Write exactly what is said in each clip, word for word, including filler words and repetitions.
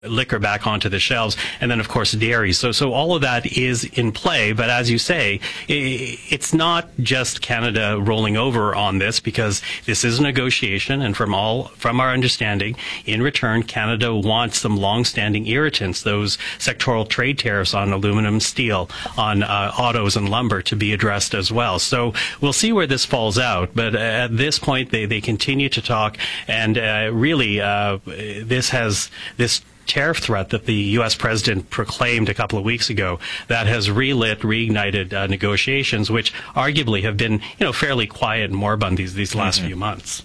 liquor back onto the shelves, and then of course dairy. So, so all of that is in play. But as you say, it's not just Canada rolling over on this, because this is a negotiation, and from all from our understanding, in return, Canada wants some long-standing irritants, those sectoral trade tariffs on aluminum, steel, on uh, autos and lumber, to be addressed as well. So we'll see where this falls out. But at this point, they they continue to talk, and uh, really, uh, this has this. tariff threat that the U S president proclaimed a couple of weeks ago, that has relit, reignited uh, negotiations, which arguably have been, you know, fairly quiet and moribund these these last mm-hmm. few months.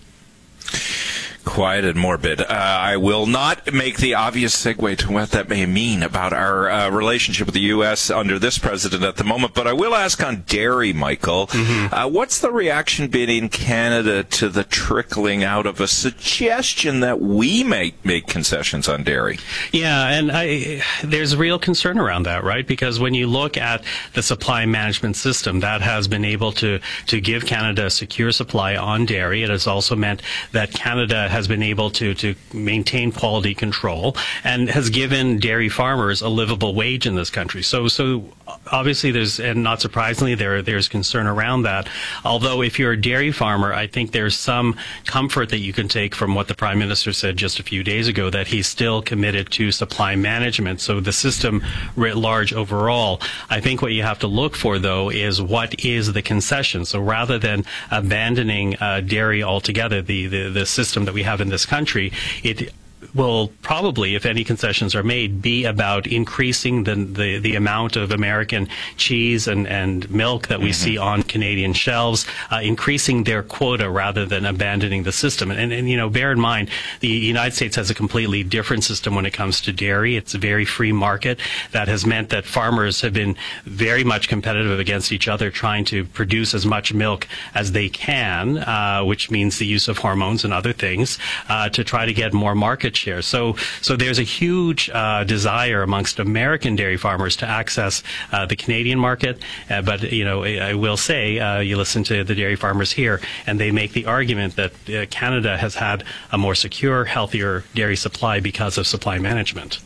Quiet and morbid. Uh, I will not make the obvious segue to what that may mean about our uh, relationship with the U S under this president at the moment, but I will ask on dairy, Michael. Mm-hmm. Uh, what's the reaction been in Canada to the trickling out of a suggestion that we may make concessions on dairy? Yeah, and I, there's real concern around that, right? Because when you look at the supply management system, that has been able to, to give Canada a secure supply on dairy. It has also meant that Canada has been able to, to maintain quality control and has given dairy farmers a livable wage in this country. So, so obviously there's, and not surprisingly, there, there's concern around that. Although if you're a dairy farmer, I think there's some comfort that you can take from what the Prime Minister said just a few days ago, that he's still committed to supply management. So the system writ large overall, I think what you have to look for, though, is what is the concession. So rather than abandoning uh, dairy altogether, the, the, the system that we have in this country, it will probably, if any concessions are made, be about increasing the the, the amount of American cheese and, and milk that we mm-hmm. see on Canadian shelves, uh, increasing their quota rather than abandoning the system. And, and, you know, bear in mind, the United States has a completely different system when it comes to dairy. It's a very free market that has meant that farmers have been very much competitive against each other, trying to produce as much milk as they can, uh, which means the use of hormones and other things, uh, to try to get more market share. So, so there's a huge uh, desire amongst American dairy farmers to access uh, the Canadian market. Uh, but, you know, I, I will say, uh, you listen to the dairy farmers here, and they make the argument that uh, Canada has had a more secure, healthier dairy supply because of supply management.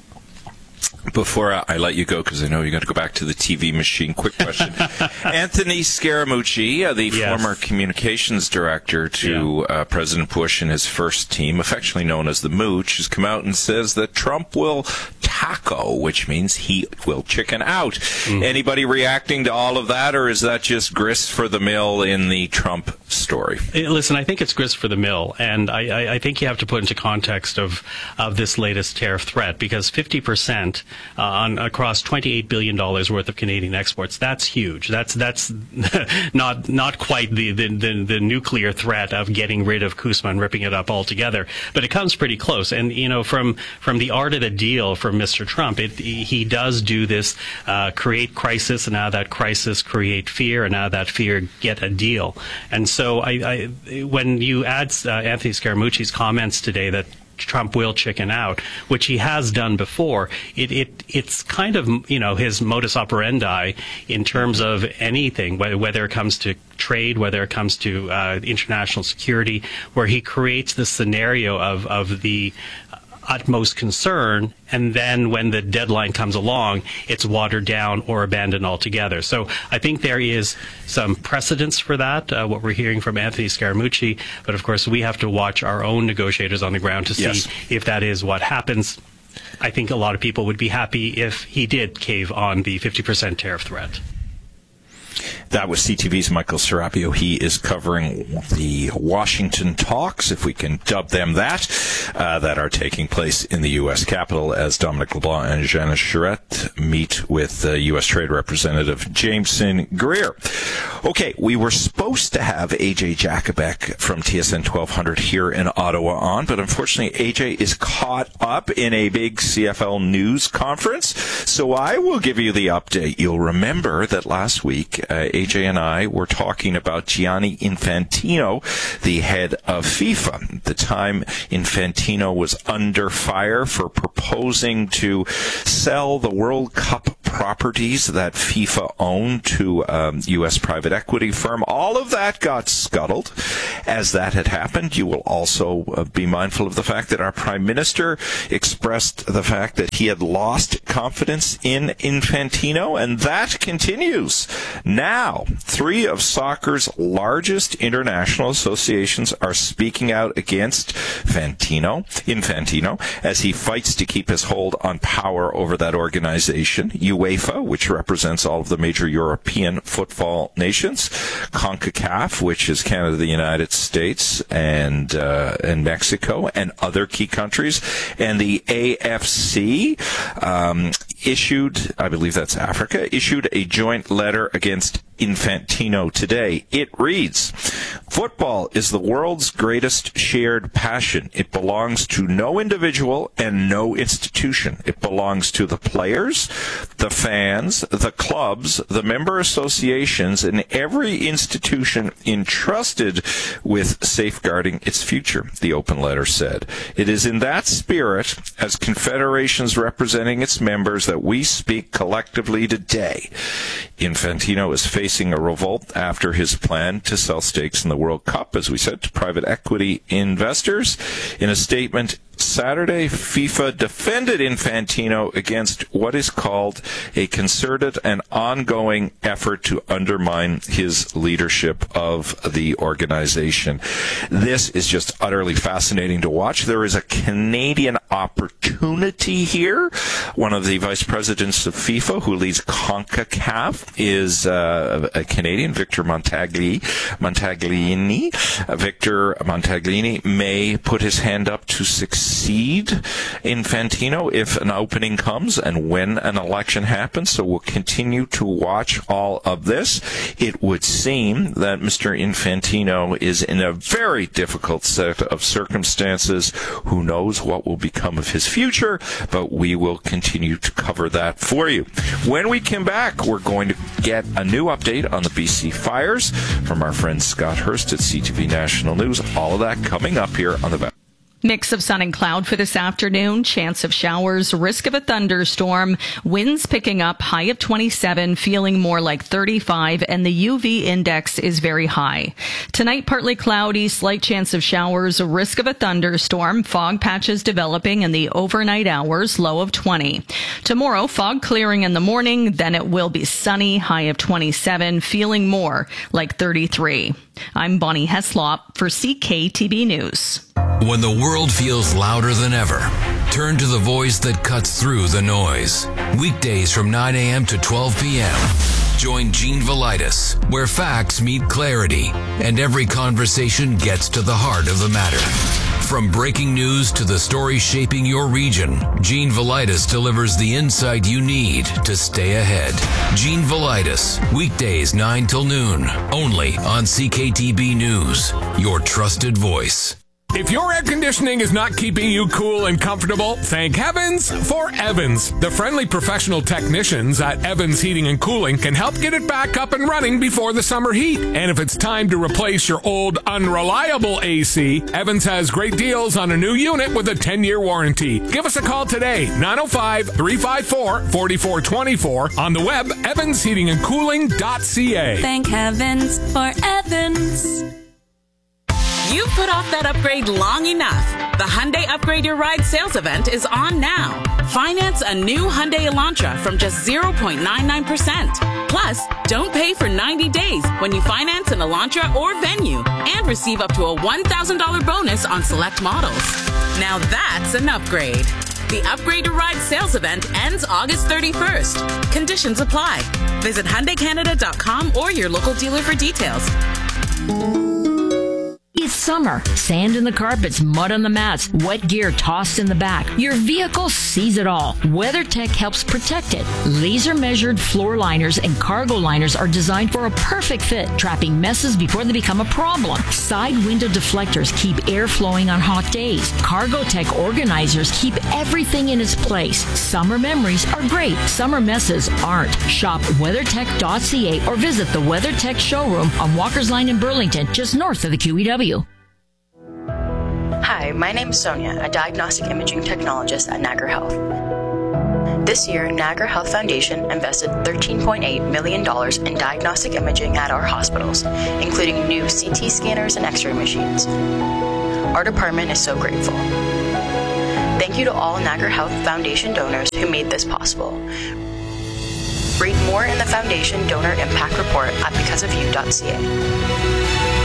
Before I let you go, because I know you got to go back to the T V machine, quick question. Anthony Scaramucci, uh, the yes. former communications director to yeah. uh, President Bush and his first team, affectionately known as the Mooch, has come out and says that Trump will taco, which means he will chicken out. Mm. Anybody reacting to all of that, or is that just grist for the mill in the Trump story? Listen, I think it's grist for the mill, and I, I, I think you have to put into context of, of this latest tariff threat, because fifty percent Uh, on across twenty-eight billion dollars worth of Canadian exports. That's huge. That's that's not not quite the, the, the, the nuclear threat of getting rid of CUSMA and ripping it up altogether, but it comes pretty close. And, you know, from from the art of the deal from Mister Trump, it, he does do this, uh, create crisis, and now that crisis create fear, and now that fear get a deal. And so I, I when you add uh, Anthony Scaramucci's comments today that Trump will chicken out, which he has done before, it, it it's kind of, you know, his modus operandi in terms of anything, whether, whether it comes to trade, whether it comes to uh, international security, where he creates the scenario of, of the utmost concern, and then when the deadline comes along, it's watered down or abandoned altogether. So I think there is some precedence for that, uh, what we're hearing from Anthony Scaramucci, but of course we have to watch our own negotiators on the ground to see yes. if that is what happens. I think a lot of people would be happy if he did cave on the fifty percent tariff threat. That was C T V's Michael Serapio. He is covering the Washington talks, if we can dub them that, uh, that are taking place in the U S Capitol as Dominic LeBlanc and Janice Charette meet with uh, U S Trade Representative Jameson Greer. Okay, we were supposed to have A J Jakubek from T S N twelve hundred here in Ottawa on, but unfortunately A J is caught up in a big C F L news conference, so I will give you the update. You'll remember that last week uh, A J and I were talking about Gianni Infantino, the head of FIFA. At the time, Infantino was under fire for proposing to sell the World Cup properties that FIFA owned to um, U S private equity firm. All of that got scuttled. As that had happened, you will also uh, be mindful of the fact that our Prime Minister expressed the fact that he had lost confidence in Infantino, and that continues. Now, three of soccer's largest international associations are speaking out against Infantino, Infantino as he fights to keep his hold on power over that organization. UEFA, which represents all of the major European football nations, CONCACAF, which is Canada, the United States, and uh, and Mexico, and other key countries, and the A F C um, issued, I believe that's Africa, issued a joint letter against Infantino today. It reads, "Football is the world's greatest shared passion. It belongs to no individual and no institution. It belongs to the players, the fans, the clubs, the member associations, and every institution entrusted with safeguarding its future," the open letter said. "It is in that spirit, as confederations representing its members, that we speak collectively today." Infantino is facing a revolt after his plan to sell stakes in the World Cup, as we said, to private equity investors. In a statement Saturday, FIFA defended Infantino against what is called a concerted and ongoing effort to undermine his leadership of the organization. This is just utterly fascinating to watch. There is a Canadian opportunity here. One of the vice presidents of FIFA, who leads CONCACAF, is uh, a Canadian, Victor Montaglini. Montaglini. Uh, Victor Montaglini may put his hand up to succeed Infantino if an opening comes and when an election happens. So we'll continue to watch all of this. It would seem that Mister Infantino is in a very difficult set of circumstances. Who knows what will become of his future, but we will continue to cover that for you. When we come back, we're going to get a new update on the B C fires from our friend Scott Hurst at C T V National News. All of that coming up here on the Mix of sun and cloud for this afternoon. Chance of showers, risk of a thunderstorm. Winds picking up, high of twenty-seven, feeling more like thirty-five, and the U V index is very high. Tonight, partly cloudy, slight chance of showers, risk of a thunderstorm. Fog patches developing in the overnight hours, low of twenty. Tomorrow, fog clearing in the morning, then it will be sunny, high of twenty-seven, feeling more like thirty-three. I'm Bonnie Heslop for C K T B News. When the world feels louder than ever, turn to the voice that cuts through the noise. Weekdays from nine a.m. to twelve p.m. Join Gene Velitis, where facts meet clarity and every conversation gets to the heart of the matter. From breaking news to the stories shaping your region, Gene Velitis delivers the insight you need to stay ahead. Gene Velitis, weekdays nine till noon, only on C K T B News, your trusted voice. If your air conditioning is not keeping you cool and comfortable, thank heavens for Evans. The friendly professional technicians at Evans Heating and Cooling can help get it back up and running before the summer heat. And if it's time to replace your old unreliable A C, Evans has great deals on a new unit with a ten-year warranty. Give us a call today, nine oh five, three five four, four four two four, on the web, evans heating and cooling dot c a. Thank heavens for Evans. You've put off that upgrade long enough. The Hyundai Upgrade Your Ride sales event is on now. Finance a new Hyundai Elantra from just zero point nine nine percent. Plus, don't pay for ninety days when you finance an Elantra or Venue and receive up to a one thousand dollars bonus on select models. Now that's an upgrade. The Upgrade Your Ride sales event ends August thirty-first. Conditions apply. Visit Hyundai Canada dot com or your local dealer for details. It's summer. Sand in the carpets, mud on the mats, wet gear tossed in the back. Your vehicle sees it all. WeatherTech helps protect it. Laser-measured floor liners and cargo liners are designed for a perfect fit, trapping messes before they become a problem. Side window deflectors keep air flowing on hot days. CargoTech organizers keep everything in its place. Summer memories are great. Summer messes aren't. Shop weathertech dot c a or visit the WeatherTech showroom on Walker's Line in Burlington, just north of the Q E W. Hi, my name is Sonia, a diagnostic imaging technologist at Niagara Health. This year, Niagara Health Foundation invested thirteen point eight million dollars in diagnostic imaging at our hospitals, including new C T scanners and X-ray machines. Our department is so grateful. Thank you to all Niagara Health Foundation donors who made this possible. Read more in the Foundation Donor Impact Report at because of you dot c a.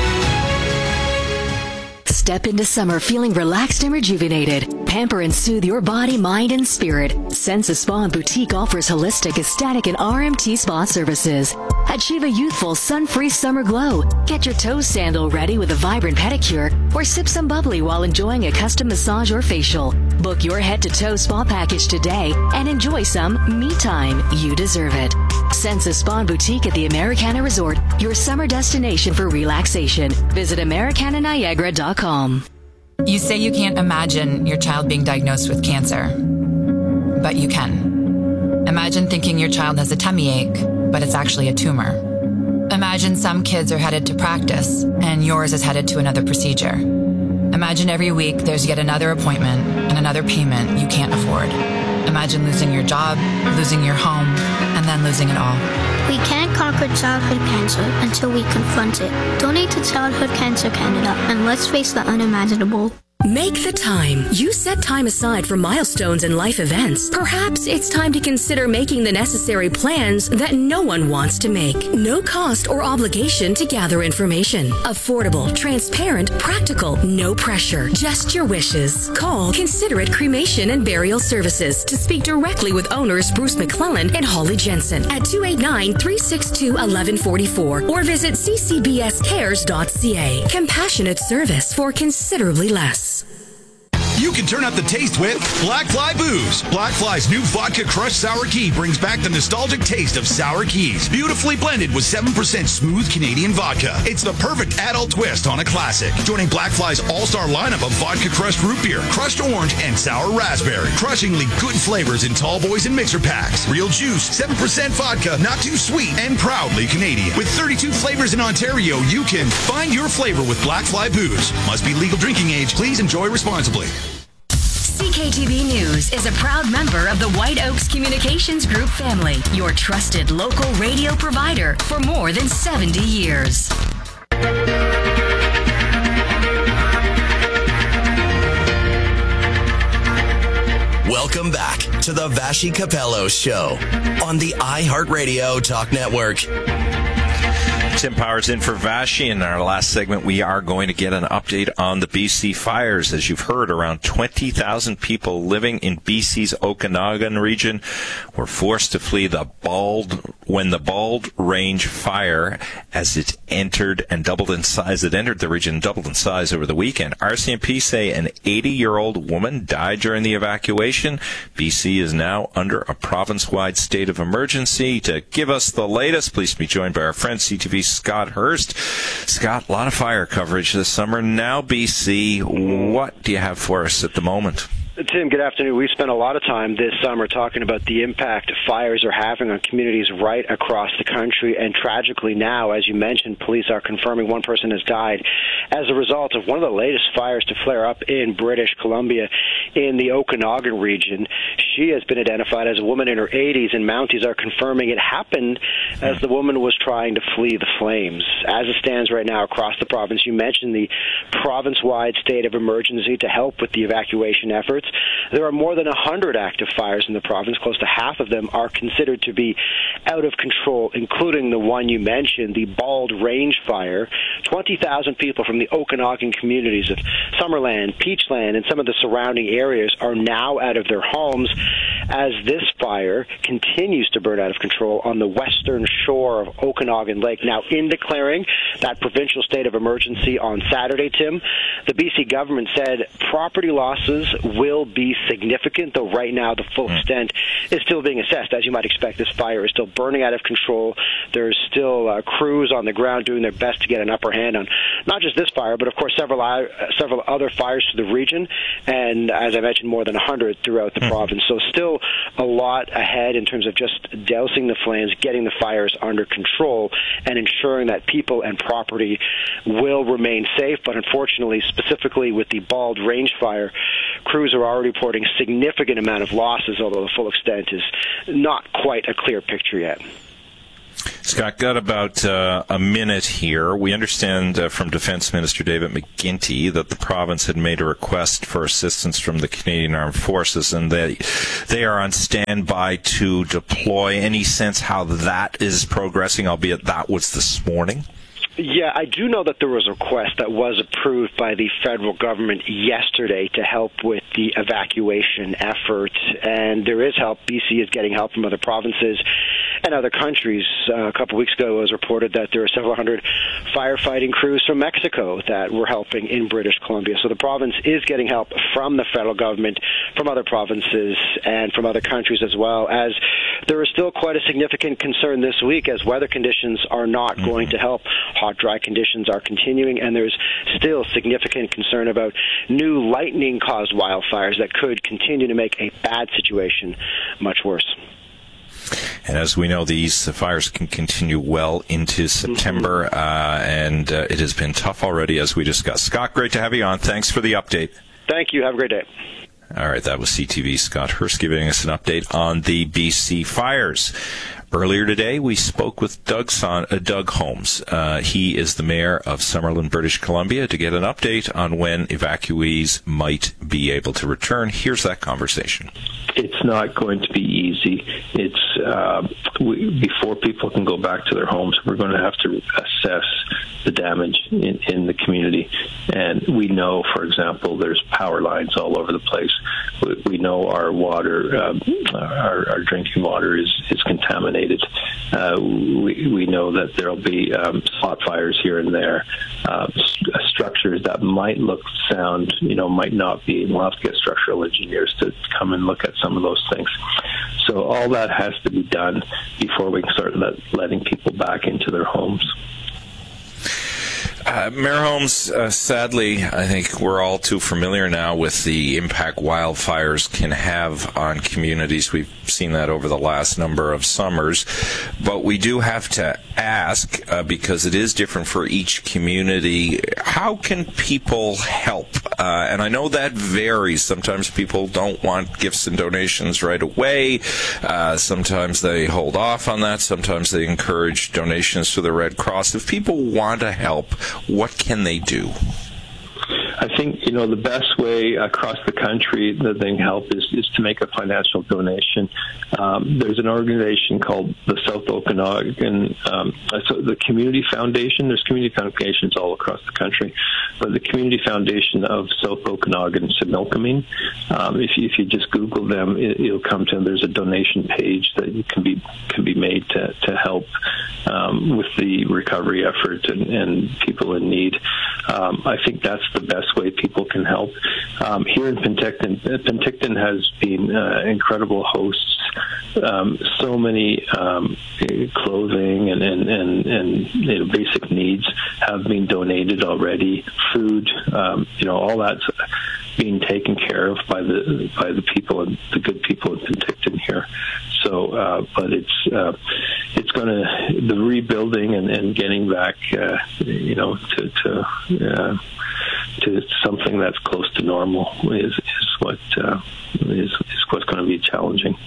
Step into summer feeling relaxed and rejuvenated. Pamper and soothe your body, mind, and spirit. Sensa Spa and Boutique offers holistic, aesthetic, and R M T spa services. Achieve a youthful, sun-free summer glow. Get your toes sandal ready with a vibrant pedicure, or sip some bubbly while enjoying a custom massage or facial. Book your head-to-toe spa package today and enjoy some me time. You deserve it. Sensa Spa and Boutique at the Americana Resort, your summer destination for relaxation. Visit Americana Niagara dot com. You say you can't imagine your child being diagnosed with cancer, but you can. Imagine thinking your child has a tummy ache, but it's actually a tumor. Imagine some kids are headed to practice, and yours is headed to another procedure. Imagine every week there's yet another appointment and another payment you can't afford. Imagine losing your job, losing your home, and then losing it all. We can't conquer childhood cancer until we confront it. Donate to Childhood Cancer Canada, and let's face the unimaginable. Make the time. You set time aside for milestones and life events. Perhaps it's time to consider making the necessary plans that no one wants to make. No cost or obligation to gather information. Affordable, transparent, practical, no pressure. Just your wishes. Call Considerate Cremation and Burial Services to speak directly with owners Bruce McClellan and Holly Jensen at two eight nine, three six two, one one four four or visit c c b s cares dot c a. Compassionate service for considerably less. You can turn up the taste with Black Fly Booze. Black Fly's new vodka crushed sour key brings back the nostalgic taste of sour keys, beautifully blended with seven percent smooth Canadian vodka. It's the perfect adult twist on a classic. Joining Black Fly's all-star lineup of vodka crushed root beer, crushed orange, and sour raspberry. Crushingly good flavors in tall boys and mixer packs. Real juice, seven percent vodka, not too sweet, and proudly Canadian. With thirty-two flavors in Ontario, you can find your flavor with Black Fly Booze. Must be legal drinking age. Please enjoy responsibly. C K T V News is a proud member of the White Oaks Communications Group family, your trusted local radio provider for more than seventy years. Welcome back to the Vashi Capello Show on the iHeartRadio Talk Network. Tim Powers in for Vashi. In our last segment, we are going to get an update on the B C fires. As you've heard, around twenty thousand people living in B C's Okanagan region were forced to flee the Bald when the Bald Range fire, as it entered and doubled in size, it entered the region and doubled in size over the weekend. R C M P say an eighty-year-old woman died during the evacuation. B C is now under a province-wide state of emergency. To give us the latest, please be joined by our friend C T V Scott Hurst. Scott, a lot of fire coverage this summer. Now, B C, what do you have for us at the moment? Tim, good afternoon. We've spent a lot of time this summer talking about the impact fires are having on communities right across the country. And tragically now, as you mentioned, police are confirming one person has died as a result of one of the latest fires to flare up in British Columbia in the Okanagan region. She has been identified as a woman in her eighties, and Mounties are confirming it happened as the woman was trying to flee the flames. As it stands right now across the province, you mentioned the province-wide state of emergency to help with the evacuation efforts. There are more than one hundred active fires in the province. Close to half of them are considered to be out of control, including the one you mentioned, the Bald Range fire. twenty thousand people from the Okanagan communities of Summerland, Peachland, and some of the surrounding areas are now out of their homes as this fire continues to burn out of control on the western shore of Okanagan Lake. Now, in declaring that provincial state of emergency on Saturday, Tim, the B C government said property losses will be significant, though right now the full extent is still being assessed. As you might expect, this fire is still burning out of control. There's still uh, crews on the ground doing their best to get an upper hand on not just this fire, but of course several uh, several other fires to the region. And as as I mentioned, more than one hundred throughout the mm. province. So still a lot ahead in terms of just dousing the flames, getting the fires under control, and ensuring that people and property will remain safe. But unfortunately, specifically with the Bald Range fire, crews are already reporting significant amount of losses, although the full extent is not quite a clear picture yet. Scott, got about uh, a minute here. We understand uh, from Defence Minister David McGuinty that the province had made a request for assistance from the Canadian Armed Forces, and they they are on standby to deploy. Any sense how that is progressing, albeit that was this morning? Yeah, I do know that there was a request that was approved by the federal government yesterday to help with the evacuation effort, and there is help. B C is getting help from other provinces and other countries. Uh, a couple weeks ago, it was reported that there are several hundred firefighting crews from Mexico that were helping in British Columbia. So the province is getting help from the federal government, from other provinces, and from other countries as well, as there is still quite a significant concern this week as weather conditions are not mm-hmm. going to help. Hot, dry conditions are continuing, and there's still significant concern about new lightning-caused wildfires that could continue to make a bad situation much worse. And as we know, these fires can continue well into September, mm-hmm. uh, and uh, it has been tough already, as we discussed. Scott, great to have you on. Thanks for the update. Thank you. Have a great day. All right, that was C T V's Scott Hurst giving us an update on the B C fires. Earlier today, we spoke with Doug, Son, uh, Doug Holmes. Uh, he is the mayor of Summerlin, British Columbia, to get an update on when evacuees might be able to return. Here's that conversation. It's not going to be easy. It's uh, we, before people can go back to their homes, we're going to have to assess the damage in, in the community. And we know, for example, there's power lines all over the place. We, we know our water, uh, our, our drinking water is, is contaminated. Uh, we, we know that there'll be um, spot fires here and there. Uh, st- structures that might look sound, you know, might not be. We'll have to get structural engineers to come and look at some of those things. So all that has to be done before we can start let, letting people back into their homes. Uh, Mayor Holmes, uh, sadly, I think we're all too familiar now with the impact wildfires can have on communities. We've seen that over the last number of summers. But we do have to ask, uh, because it is different for each community, how can people help? Uh, and I know that varies. Sometimes people don't want gifts and donations right away. Uh, sometimes they hold off on that. Sometimes they encourage donations to the Red Cross. If people want to help, what can they do? I think, you know, the best way across the country that they can help is, is to make a financial donation. Um, there's an organization called the South Okanagan, um, so the Community Foundation. There's community foundations all across the country, but the Community Foundation of South Okanagan Similkameen, um, if, you, if you just Google them, it, it'll come to them. There's a donation page that can be can be made to, to help um, with the recovery effort and, and people in need. Um, I think that's the best way people can help. Um, here in Penticton, Penticton has been uh, incredible hosts. Um, so many um, clothing and, and, and, and you know, basic needs have been donated already. Food, um, you know, all that's being taken care of by the by the people and the good people in Penticton here. So, uh, but it's uh, it's going to the rebuilding and, and getting back, uh, you know, to to, uh, to something that's close to normal is is what uh, is is what's going to be challenging.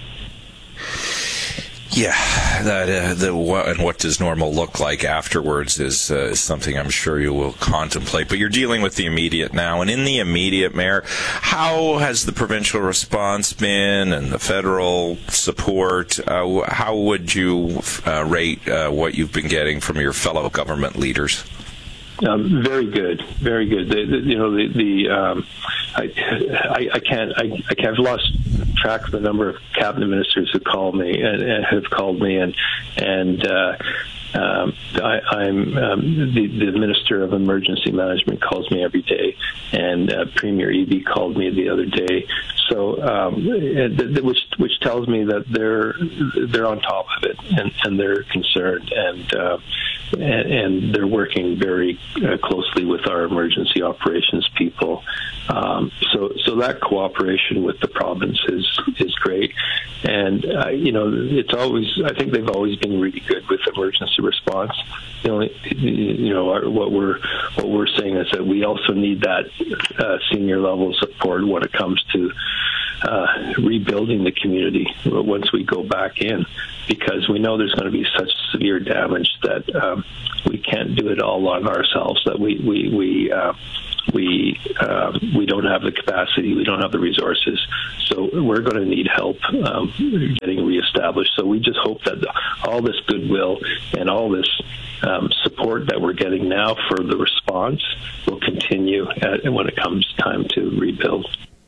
Yeah, that uh, the what, and what does normal look like afterwards is, uh, is something I'm sure you will contemplate. But you're dealing with the immediate now, and in the immediate, Mayor, how has the provincial response been and the federal support? Uh, how would you uh, rate uh, what you've been getting from your fellow government leaders? Um, very good, very good. The, the, you know, the, the um, I, I, I can't, I, I can't, I've lost track of the number of cabinet ministers who call me and, and have called me, and and uh, um, I, I'm um, the, the Minister of Emergency Management calls me every day, and uh, Premier Eby called me the other day. So, um, which which tells me that they're they're on top of it and, and they're concerned, and uh, and, and they're working very uh, closely with our emergency operations people. Um, so, so that cooperation with the province is is great, and uh, you know, it's always. I think they've always been really good with emergency response. The only, you know, our, what we're what we're saying is that we also need that uh, senior level support when it comes to uh, rebuilding the community once we go back in, because we know there's going to be such severe damage that um, we can't do it all on ourselves. That we we we. Uh, We uh, we don't have the capacity, we don't have the resources, so we're going to need help um, getting reestablished. So we just hope that all this goodwill and all this um, support that we're getting now for the response will continue at, when it comes time to rebuild.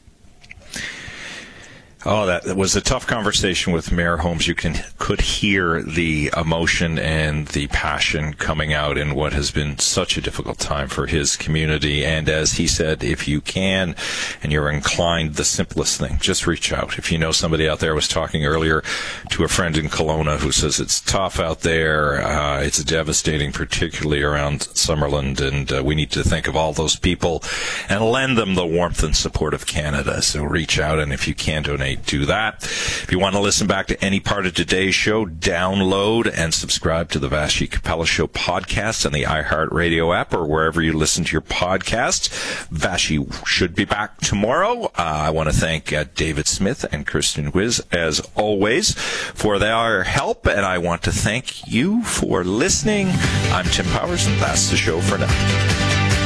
Oh, that, that was a tough conversation with Mayor Holmes. You can could hear the emotion and the passion coming out in what has been such a difficult time for his community. And as he said, if you can and you're inclined, the simplest thing, just reach out. If you know somebody out there, I was talking earlier to a friend in Kelowna who says it's tough out there. Uh, it's devastating, particularly around Summerland. And uh, we need to think of all those people and lend them the warmth and support of Canada. So reach out, and if you can donate, do that. If you want to listen back to any part of today's show, download and subscribe to the Vassy Capella Show podcast on the iHeartRadio app or wherever you listen to your podcast. Vassy should be back tomorrow. Uh, I want to thank uh, David Smith and Kristen Wiz, as always, for their help, and I want to thank you for listening. I'm Tim Powers, and that's the show for now.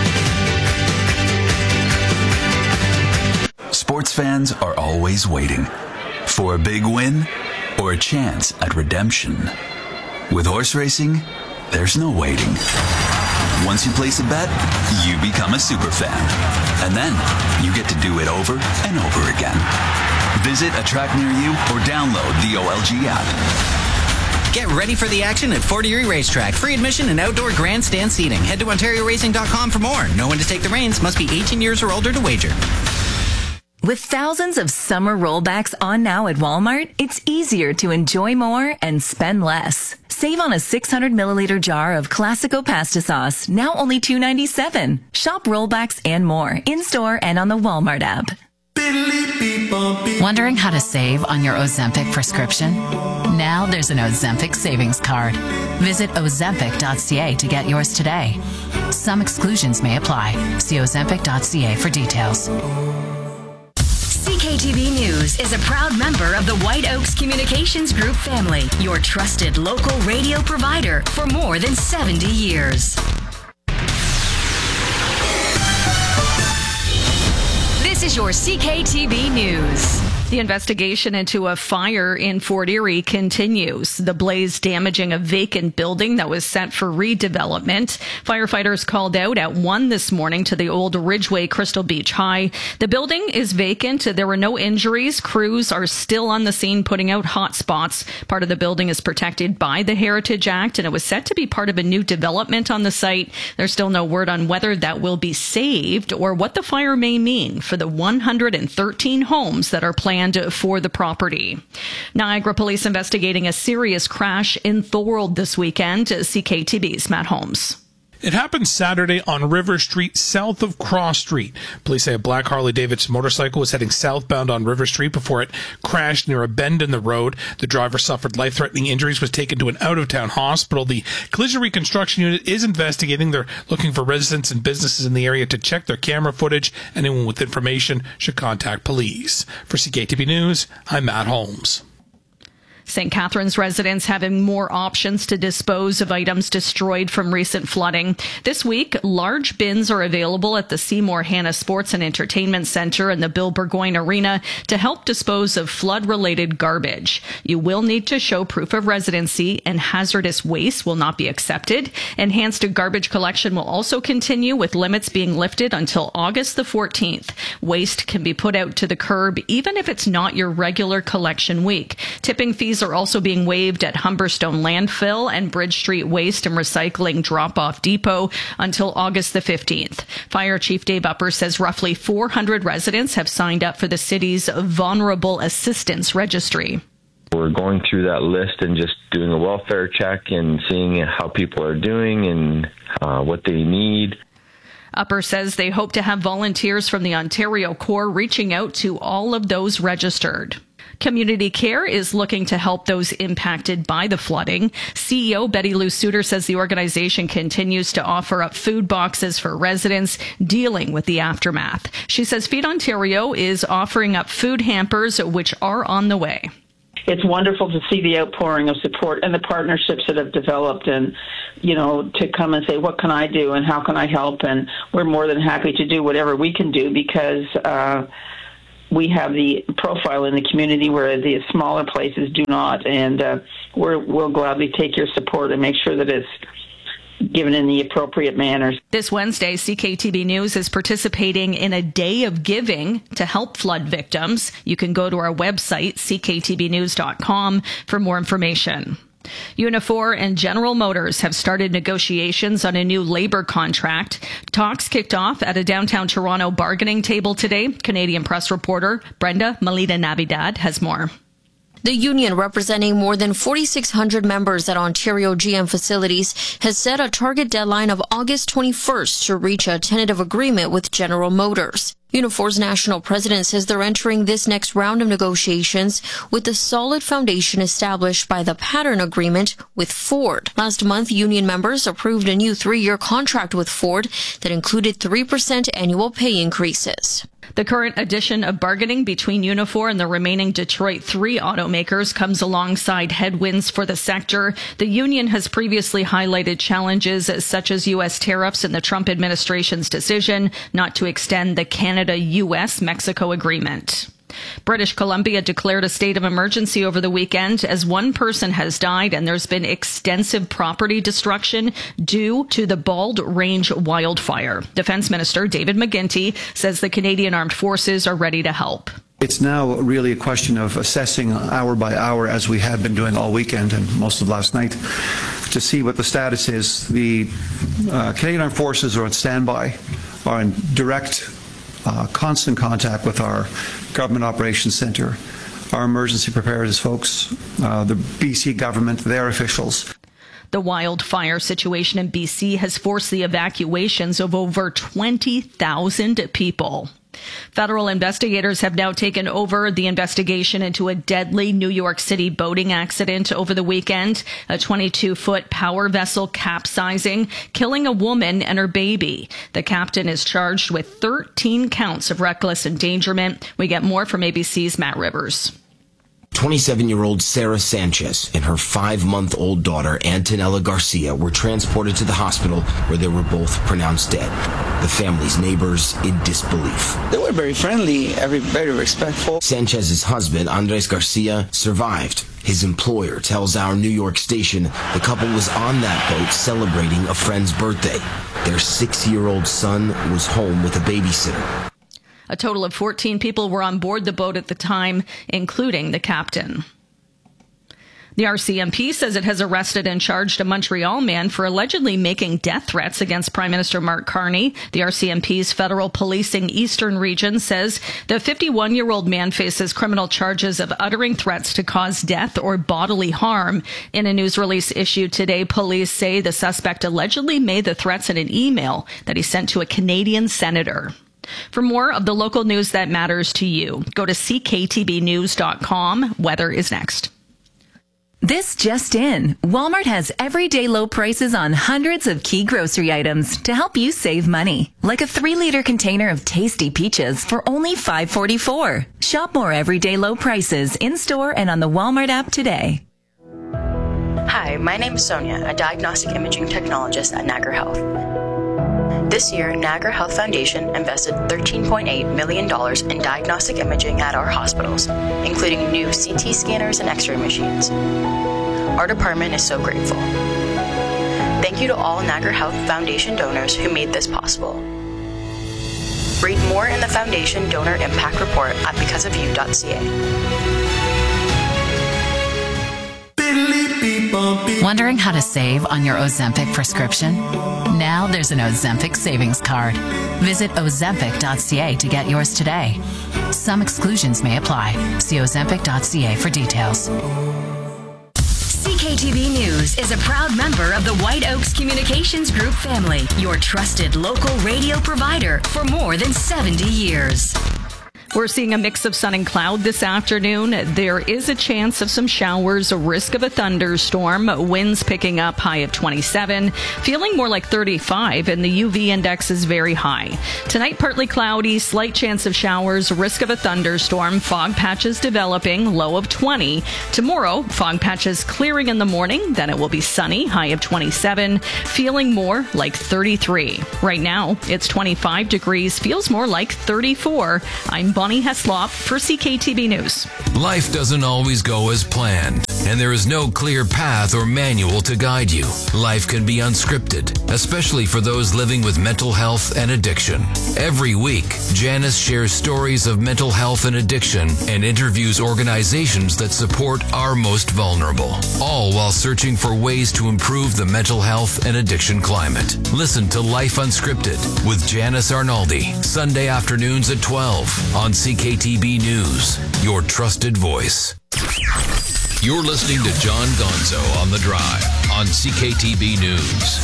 Sports fans are always waiting for a big win or a chance at redemption. With horse racing, there's no waiting. Once you place a bet, you become a super fan. And then you get to do it over and over again. Visit a track near you or download the O L G app. Get ready for the action at Fort Erie Racetrack. Free admission and outdoor grandstand seating. Head to Ontario Racing dot com for more. Know when to take the reins. Must be eighteen years or older to wager. With thousands of summer rollbacks on now at Walmart, it's easier to enjoy more and spend less. Save on a six hundred milliliter jar of Classico pasta sauce, now only two dollars and ninety-seven cents. Shop rollbacks and more in-store and on the Walmart app. Wondering how to save on your Ozempic prescription? Now there's an Ozempic savings card. Visit ozempic dot c a to get yours today. Some exclusions may apply. See ozempic dot c a for details. C K T V News is a proud member of the White Oaks Communications Group family, your trusted local radio provider for more than seventy years. This is your C K T V News. The investigation into a fire in Fort Erie continues. The blaze damaging a vacant building that was set for redevelopment. Firefighters called out at one this morning to the old Ridgeway Crystal Beach High. The building is vacant. There were no injuries. Crews are still on the scene putting out hot spots. Part of the building is protected by the Heritage Act, and it was set to be part of a new development on the site. There's still no word on whether that will be saved or what the fire may mean for the one hundred thirteen homes that are planned for the property. Niagara Police investigating a serious crash in Thorold this weekend. C K T V's Matt Holmes. It happened Saturday on River Street, south of Cross Street. Police say a black Harley-Davidson motorcycle was heading southbound on River Street before it crashed near a bend in the road. The driver suffered life-threatening injuries, was taken to an out-of-town hospital. The Collision Reconstruction Unit is investigating. They're looking for residents and businesses in the area to check their camera footage. Anyone with information should contact police. For C K T V News, I'm Matt Holmes. Saint Catharines residents having more options to dispose of items destroyed from recent flooding. This week, large bins are available at the Seymour Hanna Sports and Entertainment Centre and the Bill Burgoyne Arena to help dispose of flood-related garbage. You will need to show proof of residency, and hazardous waste will not be accepted. Enhanced garbage collection will also continue, with limits being lifted until August the fourteenth. Waste can be put out to the curb even if it's not your regular collection week. Tipping fees are also being waived at Humberstone Landfill and Bridge Street Waste and Recycling Drop-Off Depot until August the fifteenth. Fire Chief Dave Upper says roughly four hundred residents have signed up for the city's Vulnerable Assistance Registry. We're going through that list and just doing a welfare check and seeing how people are doing and uh, what they need. Upper says they hope to have volunteers from the Ontario Corps reaching out to all of those registered. Community Care is looking to help those impacted by the flooding. C E O Betty Lou Suter says the organization continues to offer up food boxes for residents dealing with the aftermath. She says Feed Ontario is offering up food hampers, which are on the way. It's wonderful to see the outpouring of support and the partnerships that have developed, and, you know, to come and say, what can I do and how can I help? And we're more than happy to do whatever we can do because uh, we have the profile in the community where the smaller places do not. And uh, we're, we'll gladly take your support and make sure that it's given in the appropriate manners. This Wednesday, C K T B News is participating in a day of giving to help flood victims. You can go to our website, c k t b news dot com, for more information. Unifor and General Motors have started negotiations on a new labor contract. Talks kicked off at a downtown Toronto bargaining table today. Canadian Press reporter Brenda Melita-Navidad has more. The union, representing more than forty-six hundred members at Ontario G M facilities, has set a target deadline of August twenty-first to reach a tentative agreement with General Motors. Unifor's national president says they're entering this next round of negotiations with a solid foundation established by the pattern agreement with Ford. Last month, union members approved a new three-year contract with Ford that included three percent annual pay increases. The current edition of bargaining between Unifor and the remaining Detroit three automakers comes alongside headwinds for the sector. The union has previously highlighted challenges such as U S tariffs and the Trump administration's decision not to extend the Canada-U S-Mexico agreement. British Columbia declared a state of emergency over the weekend as one person has died and there's been extensive property destruction due to the Bald Range wildfire. Defense Minister David McGuinty says the Canadian Armed Forces are ready to help. It's now really a question of assessing hour by hour, as we have been doing all weekend and most of last night, to see what the status is. The uh, Canadian Armed Forces are on standby, are in direct Uh, constant contact with our Government Operations Centre, our emergency preparedness folks, uh, the B C government, their officials. The wildfire situation in B C has forced the evacuations of over twenty thousand people. Federal investigators have now taken over the investigation into a deadly New York City boating accident over the weekend. A twenty-two foot power vessel capsizing, killing a woman and her baby. The captain is charged with thirteen counts of reckless endangerment. We get more from A B C's Matt Rivers. twenty-seven-year-old Sarah Sanchez and her five-month-old daughter, Antonella Garcia, were transported to the hospital where they were both pronounced dead. The family's neighbors in disbelief. They were very friendly, very, very respectful. Sanchez's husband, Andres Garcia, survived. His employer tells our New York station the couple was on that boat celebrating a friend's birthday. Their six-year-old son was home with a babysitter. A total of fourteen people were on board the boat at the time, including the captain. The R C M P says it has arrested and charged a Montreal man for allegedly making death threats against Prime Minister Mark Carney. The R C M P's Federal Policing Eastern Region says the fifty-one-year-old man faces criminal charges of uttering threats to cause death or bodily harm. In a news release issued today, police say the suspect allegedly made the threats in an email that he sent to a Canadian senator. For more of the local news that matters to you, go to c k t b news dot com. Weather is next. This just in. Walmart has everyday low prices on hundreds of key grocery items to help you save money. Like a three liter container of tasty peaches for only five forty-four. Shop more everyday low prices in store and on the Walmart app today. Hi, my name is Sonia, a diagnostic imaging technologist at Niagara Health. This year, Niagara Health Foundation invested thirteen point eight million dollars in diagnostic imaging at our hospitals, including new C T scanners and X-ray machines. Our department is so grateful. Thank you to all Niagara Health Foundation donors who made this possible. Read more in the Foundation Donor Impact Report at because of you dot c a. Wondering how to save on your Ozempic prescription? Now there's an Ozempic savings card. Visit ozempic dot c a to get yours today. Some exclusions may apply. See ozempic dot c a for details. C K T V News is a proud member of the White Oaks Communications Group family, your trusted local radio provider for more than seventy years. We're seeing a mix of sun and cloud this afternoon. There is a chance of some showers, a risk of a thunderstorm, winds picking up, high of twenty-seven, feeling more like thirty-five, and the U V index is very high. Tonight, partly cloudy, slight chance of showers, risk of a thunderstorm, fog patches developing, low of twenty. Tomorrow, fog patches clearing in the morning, then it will be sunny, high of twenty-seven, feeling more like thirty-three. Right now, it's twenty-five degrees, feels more like thirty-four. I'm Bonnie Heslop for C K T V News. Life doesn't always go as planned, and there is no clear path or manual to guide you. Life can be unscripted, especially for those living with mental health and addiction. Every week, Janice shares stories of mental health and addiction and interviews organizations that support our most vulnerable, all while searching for ways to improve the mental health and addiction climate. Listen to Life Unscripted with Janice Arnaldi, Sunday afternoons at twelve on C K T B News, your trusted voice. You're listening to John Gonzo on The Drive on C K T B News.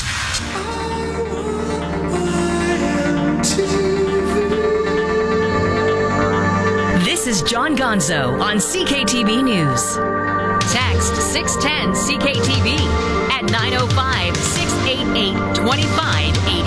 This is John Gonzo on C K T B News. Text six ten C K T B at nine oh five, six eight eight, two five eight